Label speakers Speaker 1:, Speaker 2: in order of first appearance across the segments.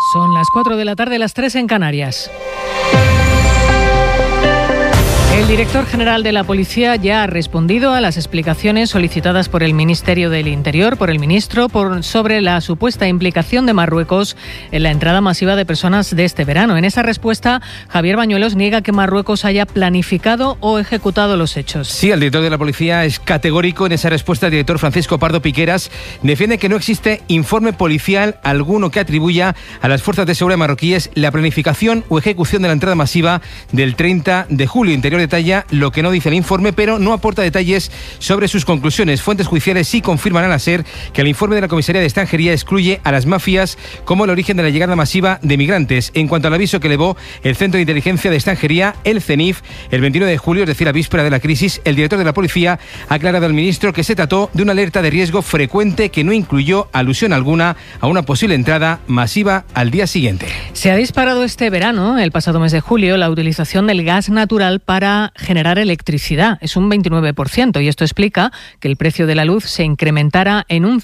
Speaker 1: Son las 4 de la tarde, las 3 en Canarias. El director general de la Policía ya ha respondido a las explicaciones solicitadas por el Ministerio del Interior, por el ministro, sobre la supuesta implicación de Marruecos en la entrada masiva de personas de este verano. En esa respuesta, Javier Bañuelos niega que Marruecos haya planificado o ejecutado los hechos.
Speaker 2: Sí, el director de la Policía es categórico en esa respuesta. El director Francisco Pardo Piqueras defiende que no existe informe policial alguno que atribuya a las fuerzas de seguridad marroquíes la planificación o ejecución de la entrada masiva del 30 de julio. Interior detalla lo que no dice el informe, pero no aporta detalles sobre sus conclusiones. Fuentes judiciales sí confirman a la SER que el informe de la Comisaría de Extranjería excluye a las mafias como el origen de la llegada masiva de migrantes. En cuanto al aviso que elevó el Centro de Inteligencia de Extranjería, el CENIF, el 29 de julio, es decir, a víspera de la crisis, el director de la Policía ha aclarado al ministro que se trató de una alerta de riesgo frecuente que no incluyó alusión alguna a una posible entrada masiva al día siguiente.
Speaker 1: Se ha disparado este verano, el pasado mes de julio, la utilización del gas natural para generar electricidad. Es un 29% y esto explica que el precio de la luz se incrementara en un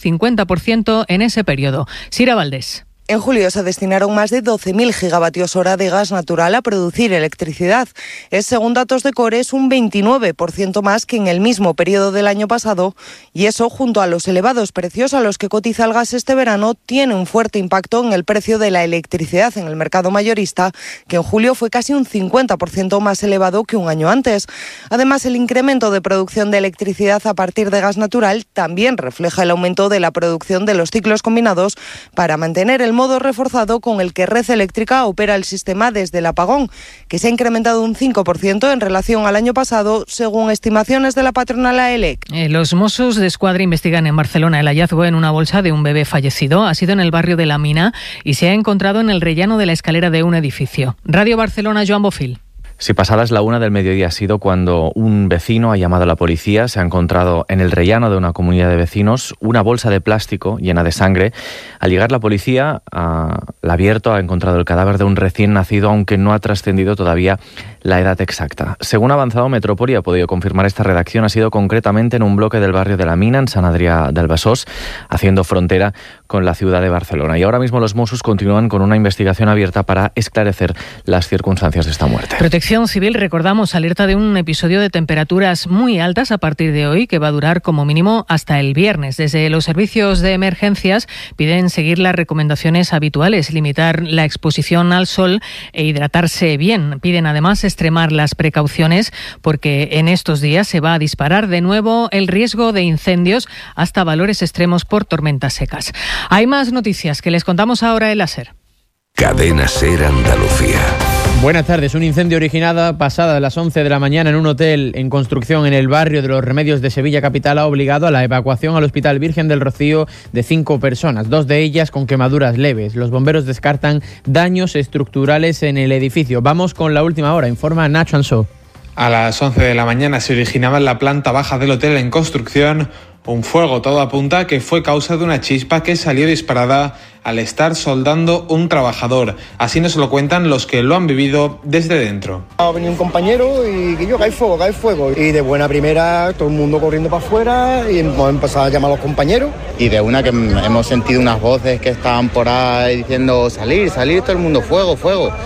Speaker 1: 50% en ese periodo. Sira Valdés.
Speaker 3: En julio se destinaron más de 12.000 gigavatios hora de gas natural a producir electricidad. Según datos de CORE, es un 29% más que en el mismo periodo del año pasado, y eso, junto a los elevados precios a los que cotiza el gas este verano, tiene un fuerte impacto en el precio de la electricidad en el mercado mayorista, que en julio fue casi un 50% más elevado que un año antes. Además, el incremento de producción de electricidad a partir de gas natural también refleja el aumento de la producción de los ciclos combinados para mantener el modo reforzado con el que Red Eléctrica opera el sistema desde el apagón, que se ha incrementado un 5% en relación al año pasado, según estimaciones de la patronal AELEC.
Speaker 1: Los Mossos d'Esquadra investigan en Barcelona el hallazgo en una bolsa de un bebé fallecido. Ha sido en el barrio de La Mina y se ha encontrado en el rellano de la escalera de un edificio. Radio Barcelona, Joan Bofil.
Speaker 4: Sí, pasadas la 1 del mediodía ha sido cuando un vecino ha llamado a la policía. Se ha encontrado en el rellano de una comunidad de vecinos una bolsa de plástico llena de sangre. Al llegar la policía la ha abierto, ha encontrado el cadáver de un recién nacido, aunque no ha trascendido todavía la edad exacta. Según ha avanzado Metrópoli, ha podido confirmar esta redacción, ha sido concretamente en un bloque del barrio de La Mina, en Sant Adrià del Besòs, haciendo frontera con la ciudad de Barcelona. Y ahora mismo los Mossos continúan con una investigación abierta para esclarecer las circunstancias de esta muerte.
Speaker 1: Protección Civil, recordamos, alerta de un episodio de temperaturas muy altas a partir de hoy, que va a durar como mínimo hasta el viernes. Desde los servicios de emergencias piden seguir las recomendaciones habituales, limitar la exposición al sol e hidratarse bien. Piden además extremar las precauciones porque en estos días se va a disparar de nuevo el riesgo de incendios hasta valores extremos por tormentas secas. Hay más noticias que les contamos ahora en la SER.
Speaker 5: Cadena SER Andalucía.
Speaker 6: Buenas tardes. Un incendio originado pasada las 11 de la mañana en un hotel en construcción en el barrio de Los Remedios de Sevilla capital ha obligado a la evacuación al Hospital Virgen del Rocío de 5 personas, 2 de ellas con quemaduras leves. Los bomberos descartan daños estructurales en el edificio. Vamos con la última hora, informa Nacho Ansó.
Speaker 7: A las 11 de la mañana se originaba en la planta baja del hotel en construcción un fuego. Todo apunta a que fue causa de una chispa que salió disparada al estar soldando un trabajador. Así nos lo cuentan los que lo han vivido desde dentro.
Speaker 8: Ha venido un compañero y que yo, que hay fuego. Y de buena primera, todo el mundo corriendo para afuera y hemos empezado a llamar a los compañeros.
Speaker 9: Y de una que hemos sentido unas voces que estaban por ahí diciendo salir, todo el mundo, fuego.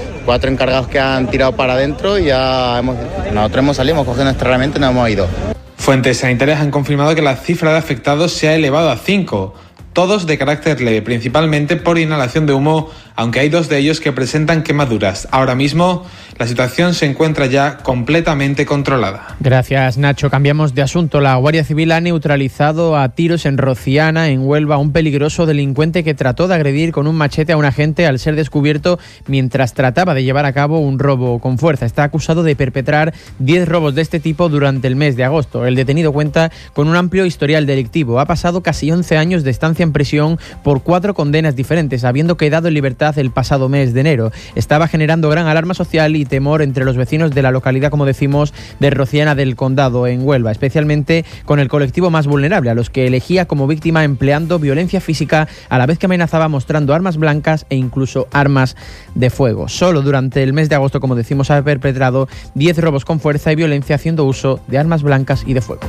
Speaker 9: 4 encargados que han tirado para adentro y ya nosotros hemos salido, hemos cogido nuestra herramienta y nos hemos ido.
Speaker 7: Fuentes sanitarias han confirmado que la cifra de afectados se ha elevado a 5. Todos de carácter leve, principalmente por inhalación de humo, aunque hay 2 de ellos que presentan quemaduras. Ahora mismo la situación se encuentra ya completamente controlada.
Speaker 6: Gracias, Nacho. Cambiamos de asunto. La Guardia Civil ha neutralizado a tiros en Rociana, en Huelva, a un peligroso delincuente que trató de agredir con un machete a un agente al ser descubierto mientras trataba de llevar a cabo un robo con fuerza. Está acusado de perpetrar 10 robos de este tipo durante el mes de agosto. El detenido cuenta con un amplio historial delictivo. Ha pasado casi 11 años de estancia en prisión por 4 condenas diferentes, habiendo quedado en libertad el pasado mes de enero. Estaba generando gran alarma social y temor entre los vecinos de la localidad, como decimos, de Rociana del Condado, en Huelva, especialmente con el colectivo más vulnerable, a los que elegía como víctima empleando violencia física a la vez que amenazaba mostrando armas blancas e incluso armas de fuego. Solo durante el mes de agosto, como decimos, ha perpetrado 10 robos con fuerza y violencia haciendo uso de armas blancas y de fuego.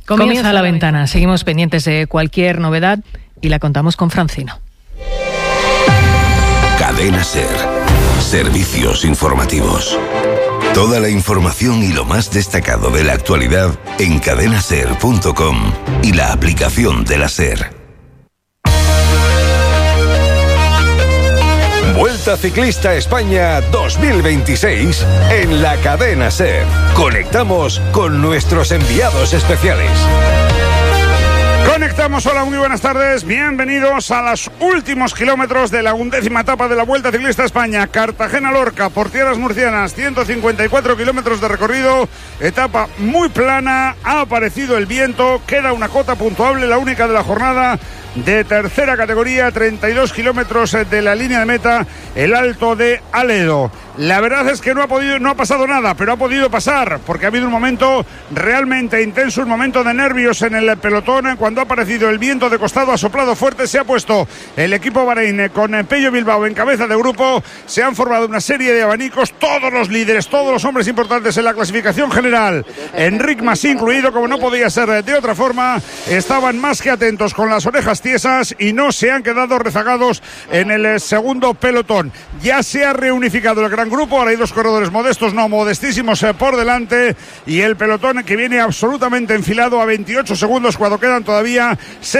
Speaker 1: Comienza La Ventana. Seguimos pendientes de cualquier novedad y la contamos con Francino.
Speaker 5: Cadena SER. Servicios informativos. Toda la información y lo más destacado de la actualidad en cadenaser.com y la aplicación de la SER. Vuelta Ciclista España 2026 en la Cadena SER. Conectamos con nuestros enviados especiales.
Speaker 10: Conectamos, hola, muy buenas tardes, bienvenidos a los últimos kilómetros de la 11ª etapa de la Vuelta Ciclista España, Cartagena-Lorca, por tierras murcianas, 154 kilómetros de recorrido, etapa muy plana, ha aparecido el viento, queda una cota puntuable, la única de la jornada, de tercera categoría, 32 kilómetros de la línea de meta, el Alto de Aledo. La verdad es que no ha pasado nada, pero ha podido pasar, porque ha habido un momento realmente intenso, un momento de nervios en el pelotón. Cuando ha aparecido el viento de costado, ha soplado fuerte, se ha puesto el equipo Bahrein con Pello Bilbao en cabeza de grupo, se han formado una serie de abanicos, todos los líderes, todos los hombres importantes en la clasificación general, Enric Mas incluido, como no podía ser de otra forma, estaban más que atentos con las orejas tiesas y no se han quedado rezagados en el segundo pelotón. Ya se ha reunificado el gran grupo, ahora hay dos corredores modestos, no modestísimos por delante, y el pelotón que viene absolutamente enfilado a 28 segundos cuando quedan todavía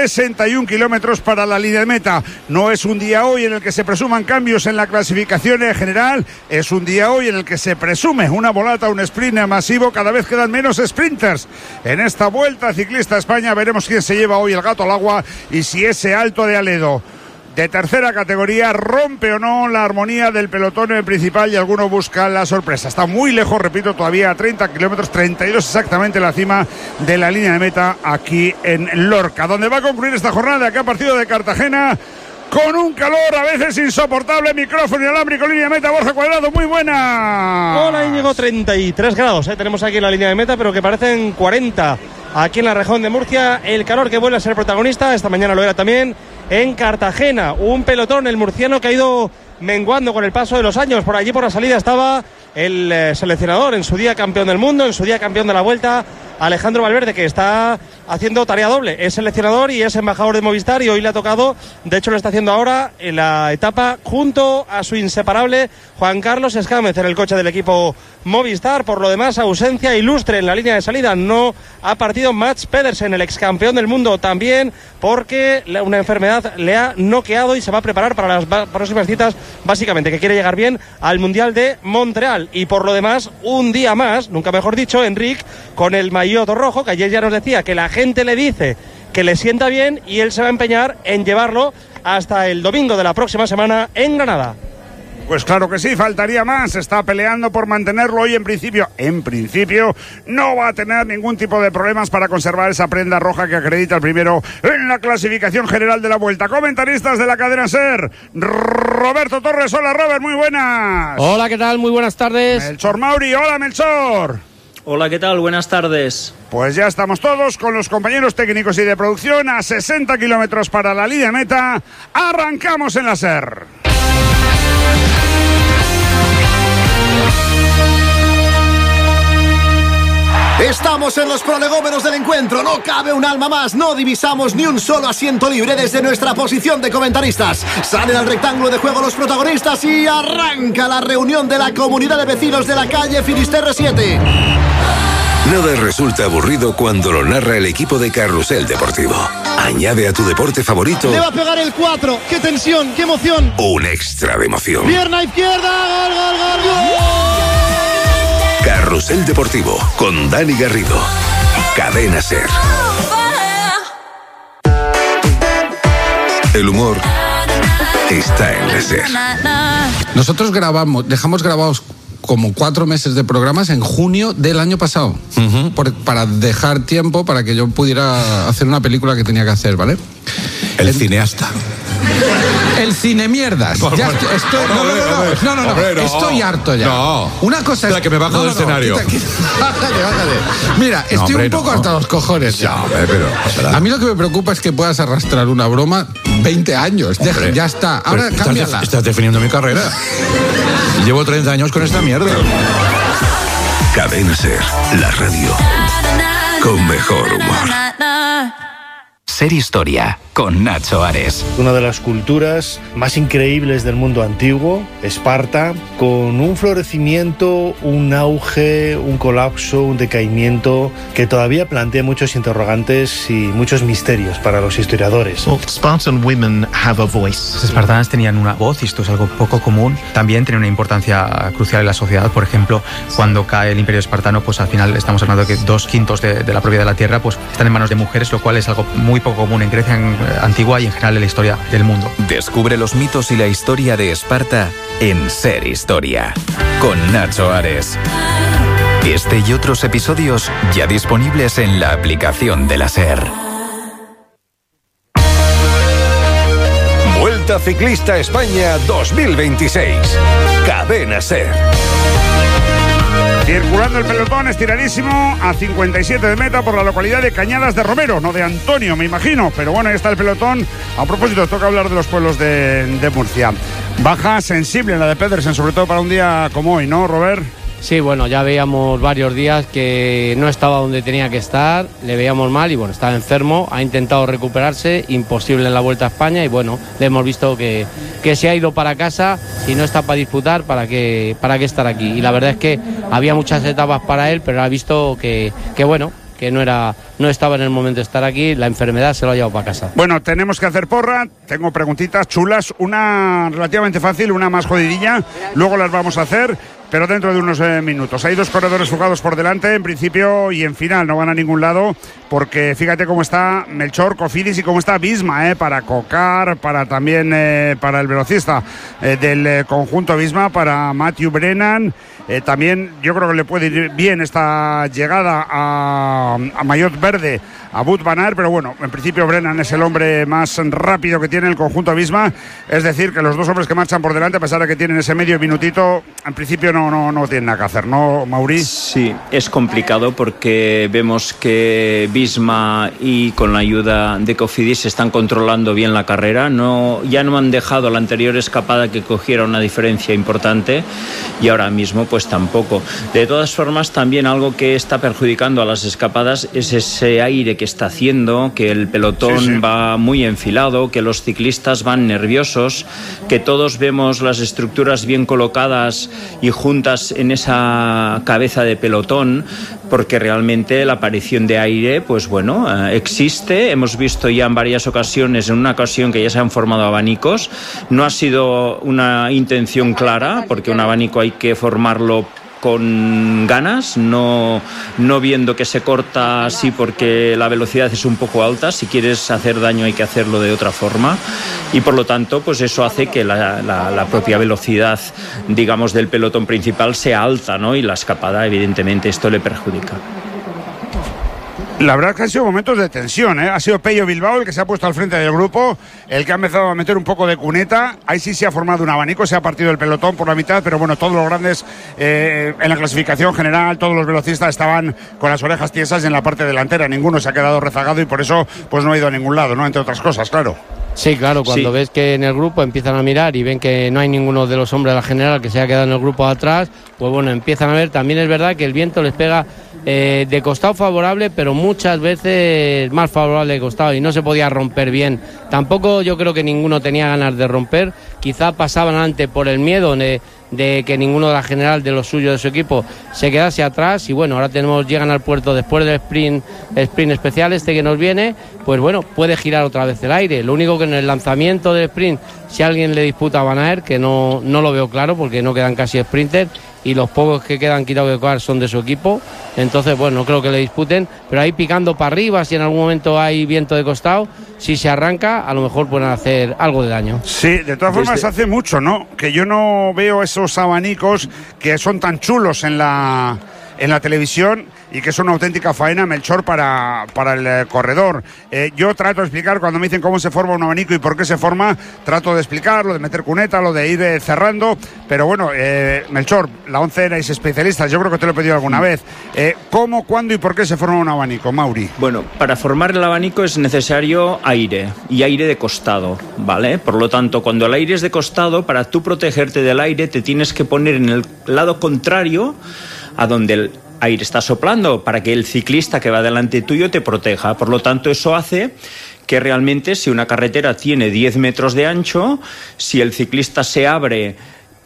Speaker 10: 61 kilómetros para la línea de meta. No es un día hoy en el que se presuman cambios en la clasificación general, es un día hoy en el que se presume una volata, un sprint masivo. Cada vez quedan menos sprinters en esta Vuelta Ciclista España. Veremos quién se lleva hoy el gato al agua y si ese Alto de Aledo de tercera categoría rompe o no la armonía del pelotón principal y alguno busca la sorpresa. Está muy lejos, repito, todavía a 30 kilómetros, 32 exactamente la cima de la línea de meta aquí en Lorca, donde va a concluir esta jornada que ha partido de Cartagena con un calor a veces insoportable. Micrófono inalámbrico, línea de meta, Borja Cuadrado, muy buena.
Speaker 11: Hola Íñigo, 33 grados, tenemos aquí en la línea de meta, pero que parecen 40 aquí en la región de Murcia. El calor que vuelve a ser protagonista, esta mañana lo era también en Cartagena. Un pelotón, el murciano, que ha ido menguando con el paso de los años. Por allí, por la salida, estaba el seleccionador, en su día campeón del mundo, en su día campeón de la Vuelta, Alejandro Valverde, que está haciendo tarea doble. Es seleccionador y es embajador de Movistar, y hoy le ha tocado, de hecho lo está haciendo ahora, en la etapa junto a su inseparable Juan Carlos Escámez en el coche del equipo Movistar. Por lo demás, ausencia ilustre en la línea de salida. No ha partido Mats Pedersen, el ex campeón del mundo, también porque una enfermedad le ha noqueado y se va a preparar para las próximas citas, básicamente que quiere llegar bien al Mundial de Montreal. Y por lo demás, un día más, nunca mejor dicho, Enric con el maillot rojo, que ayer ya nos decía que la gente le dice que le sienta bien, y él se va a empeñar en llevarlo hasta el domingo de la próxima semana en Granada.
Speaker 10: Pues claro que sí, faltaría más. Está peleando por mantenerlo hoy. En principio no va a tener ningún tipo de problemas para conservar esa prenda roja que acredita el primero en la clasificación general de la Vuelta. Comentaristas de la cadena SER, Roberto Torres. Hola Robert, muy buenas.
Speaker 12: Hola, ¿qué tal? Muy buenas tardes.
Speaker 10: Melchor Mauri. Hola Melchor.
Speaker 12: Hola, ¿qué tal? Buenas tardes.
Speaker 10: Pues ya estamos todos con los compañeros técnicos y de producción a 60 kilómetros para la línea de meta. Arrancamos en la SER.
Speaker 13: Estamos en los prolegómenos del encuentro, no cabe un alma más, no divisamos ni un solo asiento libre desde nuestra posición de comentaristas. Salen al rectángulo de juego los protagonistas y arranca la reunión de la comunidad de vecinos de la calle Finisterre 7.
Speaker 5: Nada resulta aburrido cuando lo narra el equipo de Carrusel Deportivo. Añade a tu deporte favorito.
Speaker 14: Le va a pegar el 4, qué tensión, qué emoción.
Speaker 5: Un extra de emoción.
Speaker 14: Pierna izquierda, gol, gol, gol, gol.
Speaker 5: Carrusel Deportivo con Dani Garrido. Cadena SER. El humor está en la SER.
Speaker 15: Nosotros dejamos grabados como 4 meses de programas en junio del año pasado, para dejar tiempo para que yo pudiera hacer una película que tenía que hacer, ¿vale?
Speaker 16: El cineasta.
Speaker 15: El cine mierdas. Ya estoy, no, estoy harto ya.
Speaker 16: No.
Speaker 15: Una cosa
Speaker 16: es que me bajo del escenario.
Speaker 15: Bájate. Mira, estoy un poco hasta los cojones.
Speaker 16: Ya, pero
Speaker 15: a mí lo que me preocupa es que puedas arrastrar una broma 20 años. Ya está. Ahora cámbiala.
Speaker 16: Estás definiendo mi carrera. Llevo 30 años con esta mierda.
Speaker 5: Cadena SER, la radio con mejor humor.
Speaker 17: Ser Historia, con Nacho Ares.
Speaker 18: Una de las culturas más increíbles del mundo antiguo, Esparta, con un florecimiento, un auge, un colapso, un decaimiento que todavía plantea muchos interrogantes y muchos misterios para los historiadores.
Speaker 19: Spartan women have a voice. Las espartanas tenían una voz y esto es algo poco común. También tiene una importancia crucial en la sociedad. Por ejemplo, cuando cae el Imperio Espartano, pues al final estamos hablando de que 2/5 de la propiedad de la tierra pues están en manos de mujeres, lo cual es algo muy poco común en Grecia antigua y en general en la historia del mundo.
Speaker 17: Descubre los mitos y la historia de Esparta en Ser Historia, con Nacho Ares. Este y otros episodios ya disponibles en la aplicación de la SER.
Speaker 5: Vuelta Ciclista España 2026. Cadena SER.
Speaker 10: Circulando el pelotón estiradísimo a 57 de meta por la localidad de Cañadas de Romero, no de Antonio, me imagino, pero bueno, ahí está el pelotón. A propósito, toca hablar de los pueblos de Murcia. Baja sensible la de Pedersen, sobre todo para un día como hoy, ¿no, Robert?
Speaker 20: Sí, bueno, ya veíamos varios días que no estaba donde tenía que estar, le veíamos mal y bueno, estaba enfermo, ha intentado recuperarse, imposible en la Vuelta a España y bueno, le hemos visto que se ha ido para casa, si no está para disputar, ¿para qué estar aquí? Y la verdad es que había muchas etapas para él, pero ha visto que bueno, que no estaba en el momento de estar aquí, la enfermedad se lo ha llevado para casa.
Speaker 10: Bueno, tenemos que hacer porra, tengo preguntitas chulas, una relativamente fácil, una más jodidilla, luego las vamos a hacer, pero dentro de unos minutos. Hay dos corredores fugados por delante, en principio y en final, no van a ningún lado, porque fíjate cómo está Melchor, Cofidis y cómo está Visma, para Cocar, para también para el velocista del conjunto Visma, para Matthew Brennan. También yo creo que le puede ir bien esta llegada a Maillot Verde, a Wout van Aert, pero bueno, en principio Brennan es el hombre más rápido que tiene el conjunto Visma, es decir, que los dos hombres que marchan por delante, a pesar de que tienen ese medio minutito, en principio no tienen nada que hacer, ¿no, Mauri?
Speaker 12: Sí, es complicado porque vemos que Visma y con la ayuda de Cofidis están controlando bien la carrera, ya no han dejado la anterior escapada que cogiera una diferencia importante y ahora mismo pues tampoco. De todas formas, también algo que está perjudicando a las escapadas es ese aire que está haciendo, que el pelotón va muy enfilado, que los ciclistas van nerviosos, que todos vemos las estructuras bien colocadas y juntas en esa cabeza de pelotón, porque realmente la aparición de aire, pues bueno, existe. Hemos visto ya en varias ocasiones, en una ocasión que ya se han formado abanicos. No ha sido una intención clara, porque un abanico hay que formarlo con ganas, no viendo que se corta así porque la velocidad es un poco alta. Si quieres hacer daño hay que hacerlo de otra forma y por lo tanto pues eso hace que la propia velocidad, digamos, del pelotón principal sea alta, ¿no? Y la escapada, evidentemente, esto le perjudica.
Speaker 10: La verdad es que han sido momentos de tensión, ¿eh? Ha sido Pello Bilbao el que se ha puesto al frente del grupo, el que ha empezado a meter un poco de cuneta. Ahí sí se ha formado un abanico, se ha partido el pelotón por la mitad, pero bueno, todos los grandes en la clasificación general, todos los velocistas estaban con las orejas tiesas en la parte delantera. Ninguno se ha quedado rezagado y por eso pues no ha ido a ningún lado, ¿no? Entre otras cosas, claro.
Speaker 20: Sí, claro, cuando ves que en el grupo empiezan a mirar y ven que no hay ninguno de los hombres de la general que se haya quedado en el grupo atrás, pues bueno, empiezan a ver. También es verdad que el viento les pega de costado favorable, pero muchas veces más favorable de costado y no se podía romper bien. Tampoco yo creo que ninguno tenía ganas de romper, quizá pasaban antes por el miedo de que ninguno de la general de los suyos de su equipo se quedase atrás y bueno, ahora llegan al puerto después del sprint especial que nos viene, pues bueno, puede girar otra vez el aire. Lo único que en el lanzamiento del sprint, si alguien le disputa a Van Aert, que no lo veo claro porque no quedan casi sprinters y los pocos que quedan quitado de coar son de su equipo, entonces bueno, no creo que le disputen, pero ahí picando para arriba, si en algún momento hay viento de costado, si se arranca, a lo mejor pueden hacer algo de daño.
Speaker 10: Sí, de todas formas hace mucho, ¿no? Que yo no veo esos abanicos que son tan chulos en la televisión y que es una auténtica faena, Melchor, para el corredor. Yo trato de explicar, cuando me dicen cómo se forma un abanico y por qué se forma, trato de explicar, lo de meter cuneta, lo de ir cerrando, pero bueno, Melchor, la 11 erais especialistas, yo creo que te lo he pedido alguna vez. ¿Cómo, cuándo y por qué se forma un abanico, Mauri?
Speaker 12: Bueno, para formar el abanico es necesario aire, y aire de costado, ¿vale? Por lo tanto, cuando el aire es de costado, para tú protegerte del aire, te tienes que poner en el lado contrario a donde aire está soplando para que el ciclista que va delante tuyo te proteja. Por lo tanto, eso hace que realmente, si una carretera tiene 10 metros de ancho, si el ciclista se abre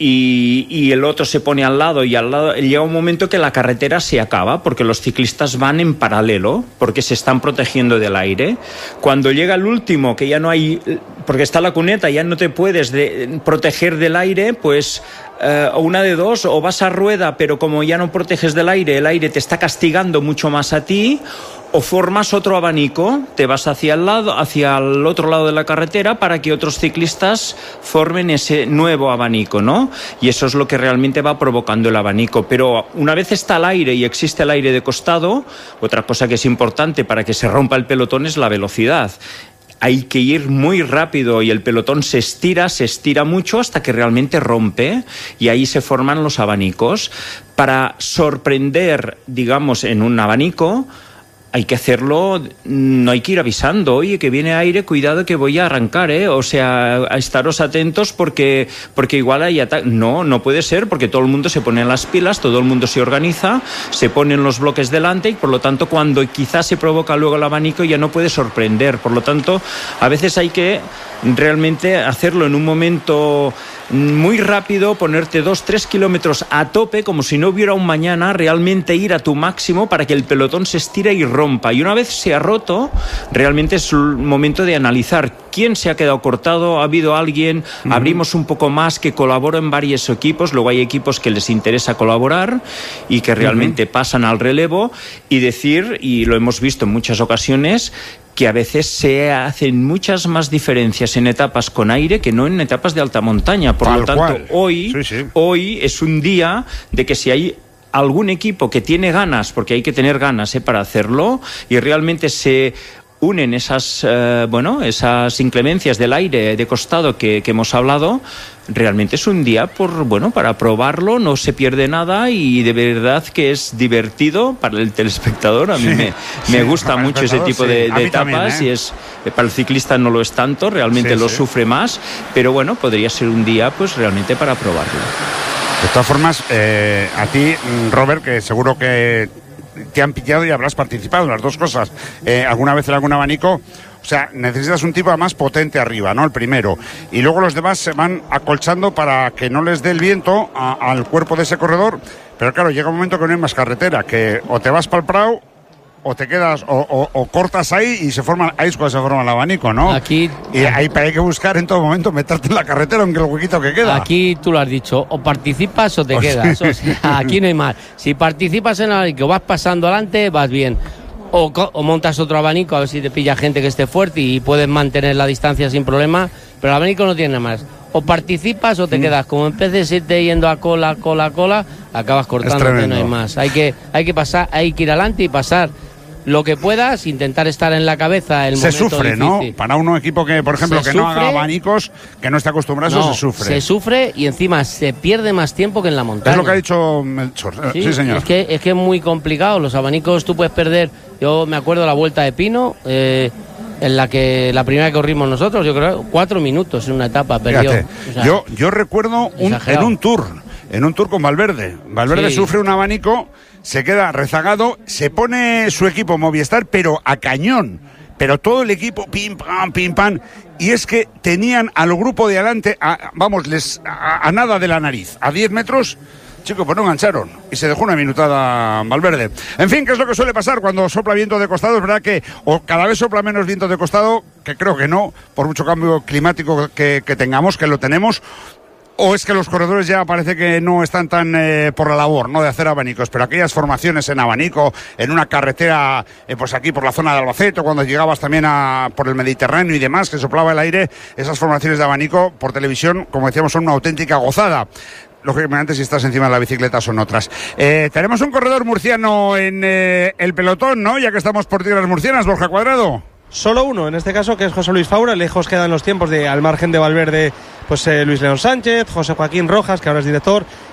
Speaker 12: y el otro se pone al lado, y al lado llega un momento que la carretera se acaba porque los ciclistas van en paralelo, porque se están protegiendo del aire. Cuando llega el último, que ya no hay, porque está la cuneta, ya no te puedes proteger del aire, pues una de dos, o vas a rueda, pero como ya no proteges del aire, el aire te está castigando mucho más a ti, o formas otro abanico, te vas hacia el otro lado de la carretera para que otros ciclistas formen ese nuevo abanico, ¿no? Y eso es lo que realmente va provocando el abanico. Pero una vez está el aire y existe el aire de costado, otra cosa que es importante para que se rompa el pelotón es la velocidad. Hay que ir muy rápido y el pelotón se estira mucho hasta que realmente rompe, y ahí se forman los abanicos. Para sorprender, digamos, en un abanico, hay que hacerlo, no hay que ir avisando, oye, que viene aire, cuidado que voy a arrancar, o sea, a estaros atentos porque igual hay ataque. No puede ser, porque todo el mundo se pone en las pilas, todo el mundo se organiza, se ponen los bloques delante, y por lo tanto cuando quizás se provoca luego el abanico ya no puede sorprender. Por lo tanto, a veces hay que realmente hacerlo en un momento muy rápido, ponerte 2-3 kilómetros a tope, como si no hubiera un mañana, realmente ir a tu máximo para que el pelotón se estire y rompa. Y una vez se ha roto, realmente es el momento de analizar quién se ha quedado cortado, ha habido alguien, abrimos un poco más, que colabora en varios equipos. Luego hay equipos que les interesa colaborar y que realmente pasan al relevo, y decir, y lo hemos visto en muchas ocasiones, que a veces se hacen muchas más diferencias en etapas con aire que no en etapas de alta montaña. Por lo tanto, hoy es un día de que si hay algún equipo que tiene ganas, porque hay que tener ganas para hacerlo, y realmente se unen esas inclemencias del aire de costado que hemos hablado, realmente es un día para probarlo, no se pierde nada, y de verdad que es divertido para el telespectador. A mí me gusta mucho ese tipo de etapas, también, y es, para el ciclista no lo es tanto, realmente lo sufre más, pero bueno, podría ser un día pues realmente para probarlo.
Speaker 10: De todas formas, a ti, Robert, que seguro que te han pillado y habrás participado en las dos cosas, alguna vez en algún abanico. O sea, necesitas un tipo más potente arriba, ¿no? El primero. Y luego los demás se van acolchando para que no les dé el viento al cuerpo de ese corredor. Pero claro, llega un momento que no hay más carretera, que o te vas para el prado, o te quedas, o cortas ahí, y ahí es cuando se forma el abanico, ¿no?
Speaker 20: Aquí,
Speaker 10: y ahí hay que buscar en todo momento meterte en la carretera, aunque el huequito que queda.
Speaker 20: Aquí tú lo has dicho, o participas o te quedas. O sea, aquí no hay más. Si participas en el abanico, vas pasando adelante, vas bien. O montas otro abanico, a ver si te pilla gente que esté fuerte y puedes mantener la distancia sin problema, pero el abanico no tiene más. O participas o te quedas. Como empieces a irte yendo a cola, acabas cortándote, no hay más. Hay que pasar, hay que ir adelante y pasar lo que puedas, intentar estar en la cabeza el momento difícil. Se sufre, ¿no?
Speaker 10: Para un equipo que, por ejemplo, que no haga abanicos, que no esté acostumbrado, se sufre.
Speaker 20: Se sufre, y encima se pierde más tiempo que en la montaña.
Speaker 10: Es lo que ha dicho Melchor. Sí, señor.
Speaker 20: Es que es muy complicado. Los abanicos tú puedes perder. Yo me acuerdo de la Vuelta de Pino, en la primera que corrimos nosotros, yo creo 4 minutos en una etapa perdió.
Speaker 10: O sea, yo recuerdo en un tour con Valverde. Valverde sufre un abanico, se queda rezagado, se pone su equipo Movistar, pero a cañón. Pero todo el equipo, pim, pam, y es que tenían al grupo de adelante, a nada de la nariz, a 10 metros. Chicos, pues no engancharon y se dejó una minutada Valverde. En fin, ¿qué es lo que suele pasar cuando sopla viento de costado? Es verdad que o cada vez sopla menos viento de costado, que creo que no, por mucho cambio climático que tengamos, que lo tenemos. O es que los corredores ya parece que no están tan por la labor, ¿no?, de hacer abanicos, pero aquellas formaciones en abanico, en una carretera, pues aquí por la zona de Albacete, cuando llegabas también por el Mediterráneo y demás, que soplaba el aire, esas formaciones de abanico por televisión, como decíamos, son una auténtica gozada. Lógicamente, si estás encima de la bicicleta son otras. Tenemos un corredor murciano en el pelotón, ¿no?, ya que estamos por tierras murcianas, Borja Cuadrado.
Speaker 11: Solo uno, en este caso, que es José Luis Faura. Lejos quedan los tiempos al margen de Valverde, pues Luis León Sánchez, José Joaquín Rojas, que ahora es director,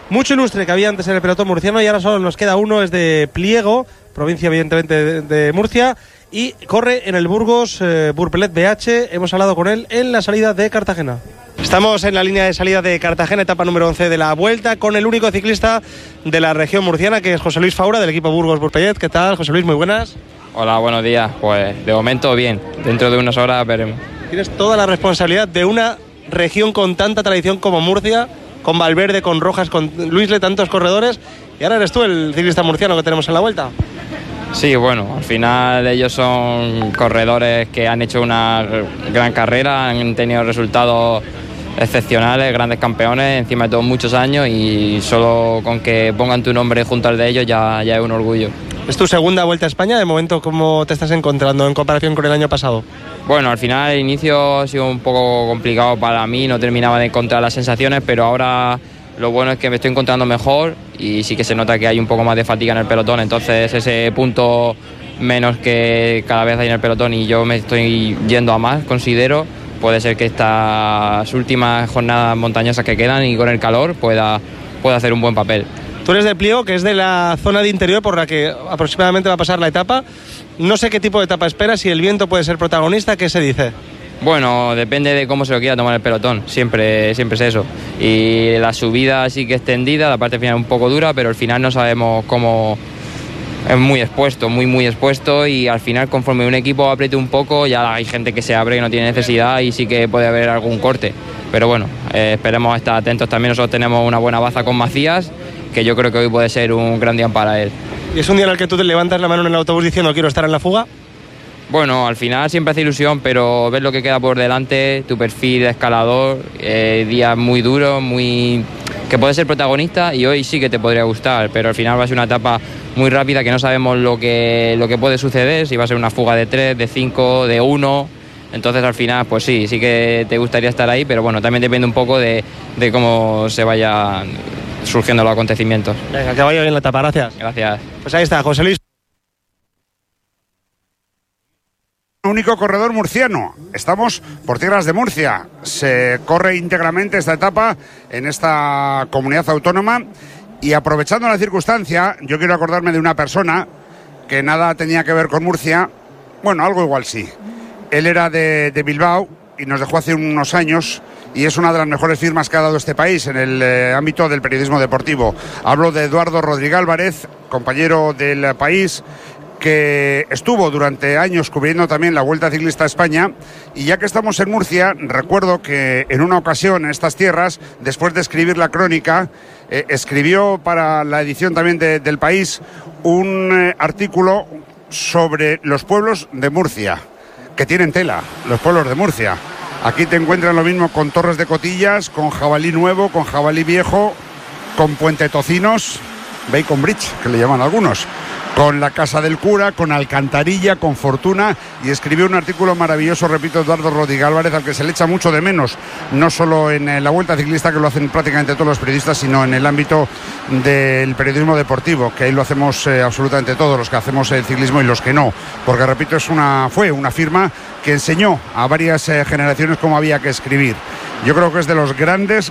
Speaker 11: mucho ilustre que había antes en el pelotón murciano y ahora solo nos queda uno, es de Pliego, provincia evidentemente de Murcia, y corre en el Burgos Burpelet BH. Hemos hablado con él en la salida de Cartagena. Estamos en la línea de salida de Cartagena, etapa número 11 de la Vuelta, con el único ciclista de la región murciana, que es José Luis Faura, del equipo Burgos Burpelet. ¿Qué tal, José Luis? Muy buenas.
Speaker 21: Hola, buenos días. Pues de momento bien, dentro de unas horas veremos.
Speaker 11: Tienes toda la responsabilidad de una región con tanta tradición como Murcia, con Valverde, con Rojas, con Luisle, tantos corredores, y ahora eres tú el ciclista murciano que tenemos en la Vuelta.
Speaker 21: Sí, bueno, al final ellos son corredores que han hecho una gran carrera, han tenido resultados excepcionales, grandes campeones, encima de todos muchos años, y solo con que pongan tu nombre junto al de ellos ya es un orgullo.
Speaker 11: ¿Es tu segunda Vuelta a España? De momento, ¿cómo te estás encontrando en comparación con el año pasado?
Speaker 21: Bueno, al final el inicio ha sido un poco complicado para mí, no terminaba de encontrar las sensaciones, pero ahora lo bueno es que me estoy encontrando mejor y sí que se nota que hay un poco más de fatiga en el pelotón, entonces ese punto menos que cada vez hay en el pelotón y yo me estoy yendo a más, considero, puede ser que estas últimas jornadas montañosas que quedan y con el calor pueda hacer un buen papel.
Speaker 11: Tú eres de Pliego, que es de la zona de interior por la que aproximadamente va a pasar la etapa. No sé qué tipo de etapa esperas, si el viento puede ser protagonista, ¿qué se dice?
Speaker 21: Bueno, depende de cómo se lo quiera tomar el pelotón, siempre es eso. Y la subida sí que extendida, la parte final un poco dura, pero al final no sabemos cómo. Es muy expuesto, muy expuesto, y al final conforme un equipo apriete un poco ya hay gente que se abre, que no tiene necesidad y sí que puede haber algún corte. Pero bueno, esperemos estar atentos también. Nosotros tenemos una buena baza con Macías, que yo creo que hoy puede ser un gran día para él.
Speaker 11: ¿Y es un día en el que tú te levantas la mano en el autobús diciendo quiero estar en la fuga?
Speaker 21: Bueno, al final siempre hace ilusión, pero ves lo que queda por delante, tu perfil de escalador, días muy duros, que puede ser protagonista, y hoy sí que te podría gustar, pero al final va a ser una etapa muy rápida que no sabemos lo que puede suceder, si va a ser una fuga de 3, de 5, de 1, entonces al final pues sí que te gustaría estar ahí, pero bueno, también depende un poco de cómo se vayan surgiendo los acontecimientos.
Speaker 11: Venga, que vaya bien la etapa, gracias.
Speaker 21: Gracias.
Speaker 11: Pues ahí está, José Luis.
Speaker 10: Único corredor murciano. Estamos por tierras de Murcia. Se corre íntegramente esta etapa en esta comunidad autónoma, y aprovechando la circunstancia, yo quiero acordarme de una persona que nada tenía que ver con Murcia. Bueno, algo igual sí. Él era de Bilbao y nos dejó hace unos años, y es una de las mejores firmas que ha dado este país en el ámbito del periodismo deportivo. Hablo de Eduardo Rodríguez Álvarez, compañero del País, que estuvo durante años cubriendo también la Vuelta Ciclista a España. Y ya que estamos en Murcia, recuerdo que en una ocasión en estas tierras, después de escribir la crónica, escribió para la edición también del País un artículo sobre los pueblos de Murcia, que tienen tela, los pueblos de Murcia. Aquí te encuentran lo mismo con Torres de Cotillas, con Jabalí Nuevo, con Jabalí Viejo, con Puente Tocinos, Bacon Bridge, que le llaman algunos, con la Casa del Cura, con Alcantarilla, con Fortuna, y escribió un artículo maravilloso, repito, Eduardo Rodríguez Álvarez, al que se le echa mucho de menos, no solo en la Vuelta Ciclista, que lo hacen prácticamente todos los periodistas, sino en el ámbito del periodismo deportivo, que ahí lo hacemos absolutamente todos, los que hacemos el ciclismo y los que no, porque repito, fue una firma que enseñó a varias generaciones cómo había que escribir. Yo creo que es de los grandes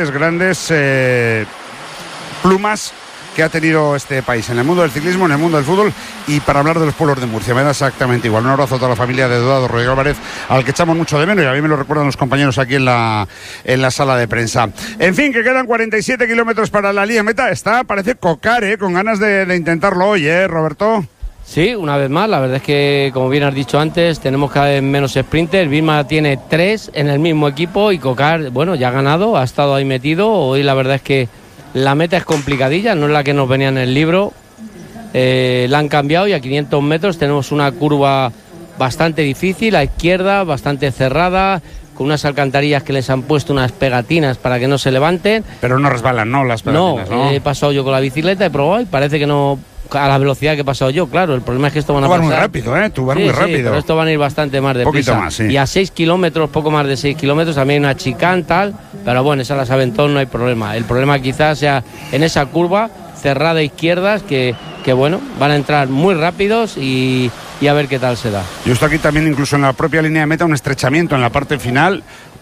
Speaker 10: plumas que ha tenido este país en el mundo del ciclismo, en el mundo del fútbol, y para hablar de los pueblos de Murcia. Me da exactamente igual. Un abrazo a toda la familia de Eduardo Rodríguez Álvarez, al que echamos mucho de menos, y a mí me lo recuerdan los compañeros aquí en la sala de prensa. En fin, que quedan 47 kilómetros para la línea meta. Parece Cocar, con ganas de intentarlo hoy, Roberto.
Speaker 20: Sí, una vez más, la verdad es que, como bien has dicho antes, tenemos cada vez menos sprinters. Vilma tiene 3 en el mismo equipo y Cocar, bueno, ya ha ganado, ha estado ahí metido. Hoy la verdad es que la meta es complicadilla, no es la que nos venía en el libro. La han cambiado y a 500 metros tenemos una curva bastante difícil, a izquierda, bastante cerrada, con unas alcantarillas que les han puesto unas pegatinas para que no se levanten.
Speaker 10: Pero no resbalan, ¿no? Las pegatinas, ¿no?
Speaker 20: He pasado yo con la bicicleta, he probado y parece que no, a la velocidad que he pasado yo, claro. El problema es que esto van a pasar
Speaker 10: muy rápido, Tú vas muy rápido.
Speaker 20: Pero esto van a ir bastante más deprisa.
Speaker 10: Un poquito más, sí.
Speaker 20: Y a 6 kilómetros, poco más de 6 kilómetros, también hay una chicán, tal. Pero bueno, esa la saben todos, no hay problema. El problema quizás sea en esa curva cerrada a izquierdas, que bueno, van a entrar muy rápidos y a ver qué tal se da.
Speaker 10: Yo estoy aquí también, incluso en la propia línea de meta, un estrechamiento en la parte final.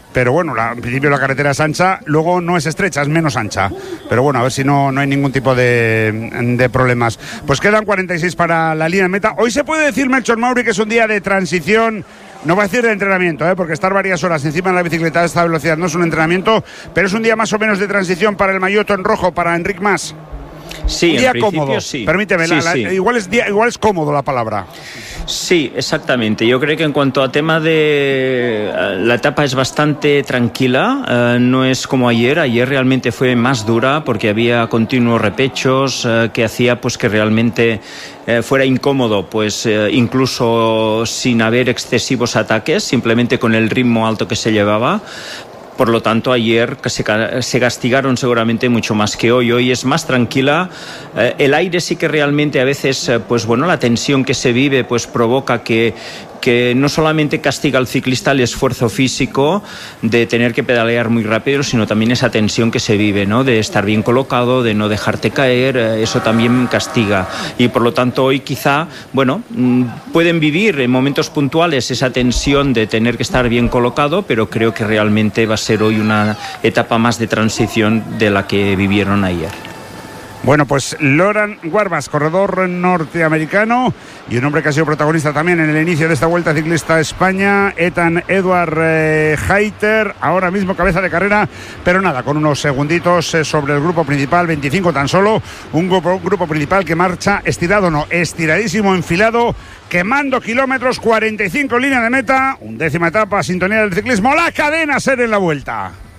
Speaker 10: pero bueno, en principio la carretera es ancha, luego no es estrecha, es menos ancha, pero bueno, a ver si no hay ningún tipo de problemas. Pues quedan 46 para la línea de meta. Hoy se puede decir, Melchor Mauri, que es un día de transición. No voy a decir de entrenamiento, porque estar varias horas encima de la bicicleta a esta velocidad no es un entrenamiento, pero es un día más o menos de transición para el maillot en rojo, para Enric Mas.
Speaker 12: Sí,
Speaker 10: un día
Speaker 12: en principio
Speaker 10: cómodo.
Speaker 12: Sí.
Speaker 10: Permíteme,
Speaker 12: Sí.
Speaker 10: Igual es cómodo la palabra.
Speaker 12: Sí, exactamente. Yo creo que en cuanto a tema de la etapa es bastante tranquila, no es como ayer. Ayer realmente fue más dura porque había continuos repechos que hacía pues que realmente fuera incómodo, pues incluso sin haber excesivos ataques, simplemente con el ritmo alto que se llevaba. Por lo tanto, ayer se castigaron seguramente mucho más que hoy. Hoy es más tranquila. El aire sí que realmente a veces, pues bueno, la tensión que se vive pues provoca que no solamente castiga al ciclista el esfuerzo físico de tener que pedalear muy rápido, sino también esa tensión que se vive, ¿no? De estar bien colocado, de no dejarte caer, eso también castiga. Y por lo tanto hoy quizá, bueno, pueden vivir en momentos puntuales esa tensión de tener que estar bien colocado, pero creo que realmente va a ser hoy una etapa más de transición de la que vivieron ayer.
Speaker 10: Bueno, pues Laurent Warwas, corredor norteamericano y un hombre que ha sido protagonista también en el inicio de esta Vuelta Ciclista a España, Ethan Edward Hayter, ahora mismo cabeza de carrera, pero nada, con unos segunditos sobre el grupo principal, 25 tan solo, un grupo principal que marcha estiradísimo, enfilado, quemando kilómetros, 45 línea de meta, 11ª etapa, sintonía del ciclismo, la cadena SER en la Vuelta.